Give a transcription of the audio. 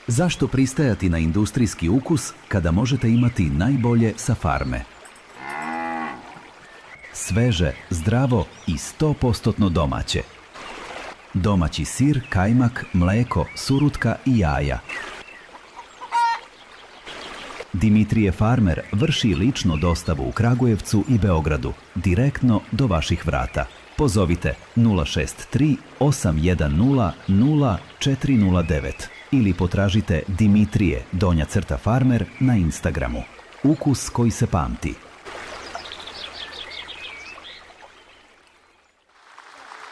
Zašto pristajati na industrijski ukus kada možete imati najbolje sa farme? Sveže, zdravo i 100% domaće. Domaći sir, kajmak, mleko, surutka i jaja. Dimitrije Farmer vrši ličnu dostavu u Kragujevcu i Beogradu, direktno do vaših vrata. Pozovite 063 810 0409 ili potražite Dimitrije _Farmer na Instagramu. Ukus koji se pamti.